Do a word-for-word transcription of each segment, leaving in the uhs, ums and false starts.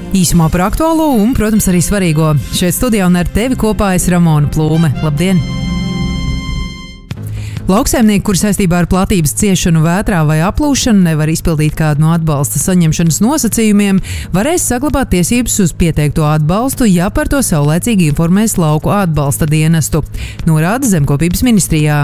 Īsumā par aktuālo un, protams, arī svarīgo. Šeit studijā un ar tevi kopā es Ramona Plūme. Labdien! Lauksaimnieki, kuri saistībā ar platības ciešanu vētrā vai aplūšanu nevar izpildīt kādu no atbalsta saņemšanas nosacījumiem, varēs saglabāt tiesības uz pieteikto atbalstu, ja par to saulēcīgi informēs lauku atbalsta dienestu, norāda Zemkopības ministrijā.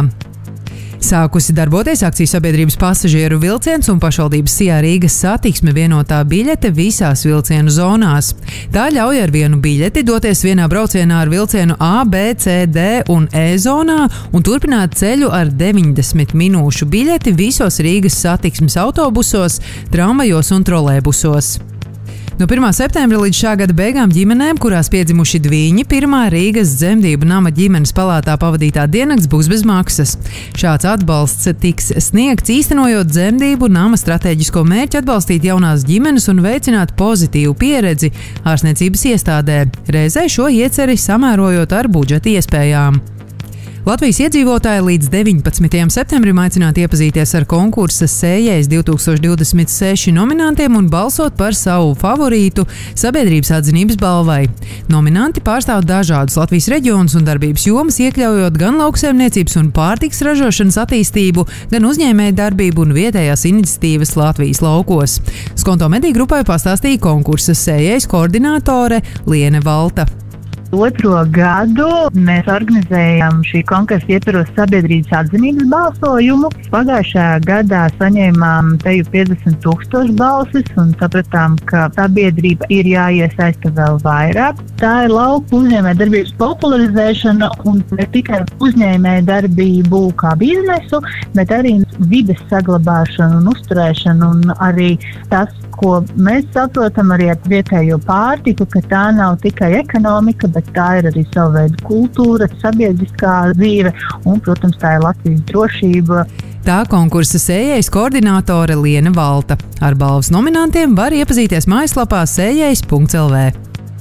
Sākusi darboties akciju sabiedrības pasažieru vilciens un pašvaldības Sijā Rīgas satiksme vienotā biļete visās vilcienu zonās. Tā ļauj ar vienu biļeti doties vienā braucienā ar vilcienu A, B, C, D un E zonā un turpināt ceļu ar deviņdesmit minūšu biļeti visos Rīgas satiksmes autobusos, tramvajos un trolēbusos. No pirmā septembra līdz šā gada beigām ģimenēm, kurās piedzimuši dviņi, pirmā Rīgas dzemdību nama ģimenes palātā pavadītā diennakts būs bez maksas. Šāds atbalsts tiks sniegts īstenojot dzemdību nama stratēģisko mērķi atbalstīt jaunās ģimenes un veicināt pozitīvu pieredzi ārstniecības iestādē, reizē šo ieceri samērojot ar budžeta iespējām. Latvijas iedzīvotāji līdz deviņpadsmitajam septembrim aicināti iepazīties ar konkursa Sējējs divtūkstoš divdesmit seši nominantiem un balsot par savu favorītu sabiedrības atzinības balvai. Nominanti pārstāv dažādus Latvijas reģionus un darbības jomas, iekļaujot gan lauksaimniecības un pārtikas ražošanas attīstību, gan uzņēmēju darbību un vietējās iniciatīvas Latvijas laukos. Skonto mediju grupai pastāstīja konkursa Sējējs koordinātore Liene Valta. Otro gadu mēs organizējam šī konkursa ietvaros sabiedrības atzinības balsojumu. Pagājušajā gadā saņēmām teju piecdesmit tūkstoši balsis un sapratām, ka sabiedrība ir jāiesaista vēl vairāk. Tā ir lauku uzņēmēju darbības popularizēšana un ne tikai uzņēmēju darbību kā biznesu, bet arī vides saglabāšanu un uzturēšanu un arī tas, ko mēs saprotam arī ar vietējo pārtiku, ka tā nav tikai ekonomika, bet tā ir arī sava veida kultūra, sabiedriskā dzīve un, protams, tā ir Latvijas drošība. Tā konkursa Sējējs koordinātore Liene Valta. Ar balvas nominantiem var iepazīties mājaslapā sējējs punkts el vē.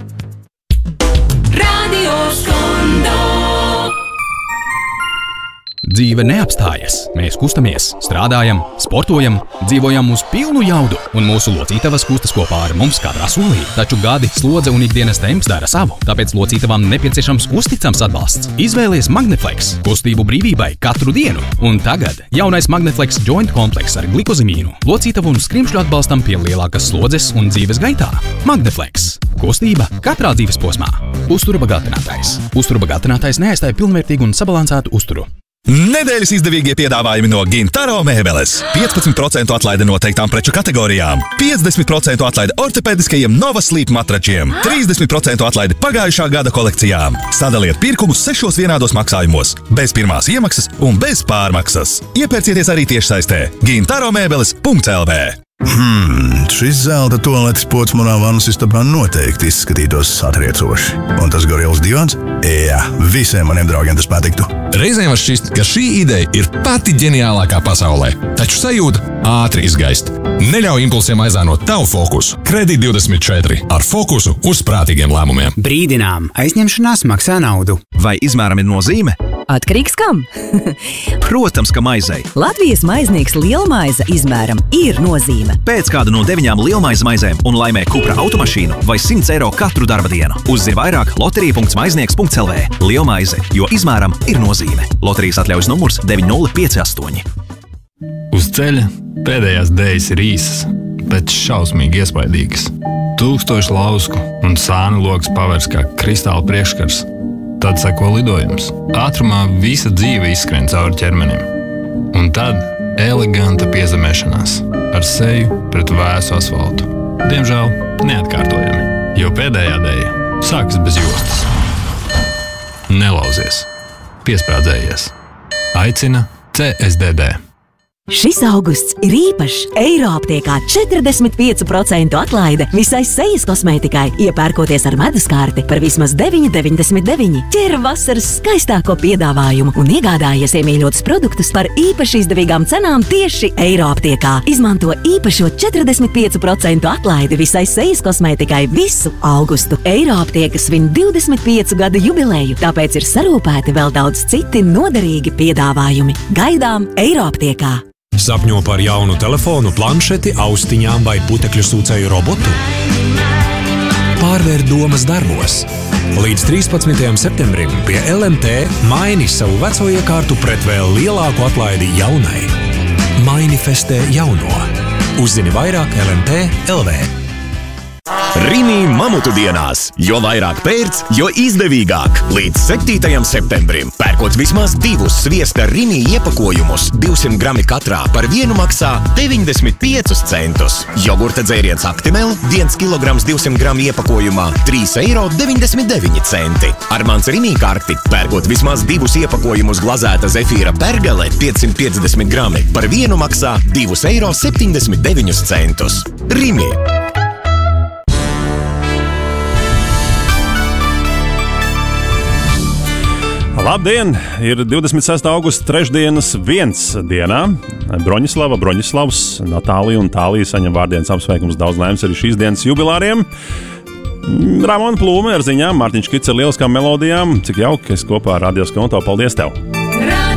Radio Skondo. Dzīve neapstājas. Mēs kustamies, strādājam, sportojam, dzīvojam uz pilnu jaudu, un mūsu locītavas kustas kopā ar mums katrā solī. Taču gadi, slodze un ikdienas temps dara savu, tāpēc locītavām nepieciešams uzticams atbalsts. Izvēlies Magneflex kustību brīvībai katru dienu, un tagad jaunais Magneflex Joint komplekss ar glikozimīnu, locītavu un skrimšļu atbalstam pie lielākas slodzes un dzīves gaitā. Magneflex kustība katrā dzīves posmā. Uztura bagātinātājs. Uztura bagātinātājs neaizstāja pilnvērtīgu un sabalansētu uzturu. Nedēļas izdevīgie piedāvājumi no Gintaro mēbeles. piecpadsmit procentu atlaide noteiktām preču kategorijām, piecdesmit procentu atlaide ortopēdiskajiem Nova Sleep matračiem, trīsdesmit procentu atlaide pagājušā gada kolekcijām. Sadaliet pirkumus sešos vienādos maksājumos, bez pirmās iemaksas un bez pārmaksas. Iepērcieties arī tiešsaistē gintaro mēbeles punkts el vē. Hmm, šis zelta tualetes pods manā vannas istabā noteikti izskatītos satriecoši. Un tas gorils divans? Jā, visiem maniem draugiem tas patiktu. Reizēm var šķist, ka šī ideja ir pati ģeniālākā pasaulē, taču sajūta ātri izgaist. Neļauj impulsiem aizānot tavu fokusu. Kredīt divdesmit četri ar fokusu uz prātīgiem lēmumiem. Brīdinām, aizņemšanās maksā naudu. Vai izmēram ir nozīme? Atkarīgs kam? Protams, ka maizei. Latvijas maiznieks lielmaize izmēram ir nozīme. Pēc kādu no deviņām lielmaize maizēm un laimē Cupra automašīnu vai simts eiro katru darba dienu. Uzzini vairāk loterija punkts maiznieks punkts el vē. Lielmaize, jo izmēram ir nozīme. Loterijas atļaujas numurs deviņi nulle pieci astoņi. Uz ceļa pēdējās dēļas ir īsas, bet šausmīgi iespaidīgas. Tūkstoši lausku un sānu logs pavērs kā kristāla priekškars. Tad seko lidojums. Ātrumā visa dzīve izskrien cauri ķermenim. Un tad eleganta piezemēšanās ar seju pret vēsu asfaltu. Diemžēl neatkārtojami, jo pēdējā dēļa sākas bez jostas. Nelauzies. Piesprādzējies. Aicina ce es de de. Šis augusts ir īpašs. Eiroaptiekā četrdesmit pieci procenti atlaide visai sejas kosmētikai, iepērkoties ar meduskārti par vismaz deviņi deviņdesmit deviņi. Ķer vasaras skaistāko piedāvājumu un iegādājies iemīļotus produktus par īpaši izdevīgām cenām tieši Eiroaptiekā. Izmanto īpašo četrdesmit pieci procenti atlaidi visai sejas kosmētikai visu augustu. Eiroaptieka svin divdesmit piecu gadu jubileju, tāpēc ir sarūpēti vēl daudz citi noderīgi piedāvājumi. Gaidām Eiroaptiekā. Sapņo par jaunu telefonu, planšeti, austiņām vai putekļu sūcēju robotu? pārvērt domas darbos. Līdz trīspadsmitajam septembrim pie L M T maini savu veco iekārtu pret vēl lielāku atlaidi jaunai. Manifestē jauno. Uzzini vairāk L M T L V. Rimi mamutu dienās, jo vairāk pērc, jo izdevīgāk. Līdz septītajam septembrim pērkot vismaz divus sviesta Rimi iepakojumus divsimt grami katrā par vienu maksā deviņdesmit piecus centus. Jogurta dzēriens Actimel viens kilograms divsimt gramu iepakojumā trīs eiro deviņdesmit deviņi centi. Ar mans Rimi karti pērkot vismaz divus iepakojumus glazēta zefīra pergele piecsimt piecdesmit grami par vienu maksā divus eiro septiņdesmit deviņus centus. Rimi! Labdien! Ir divdesmit sestā augusta trešdienas viens dienā. Broņislava, Broņislavs, Natālija un Tālija saņem vārdienas apsveikums, daudz laimes arī šīs dienas jubilāriem. Ramona Plūme ar ziņām, Mārtiņš Kits ar lieliskām melodijām. Cik jauki, ka esi kopā ar Radio Skonto. Paldies tev!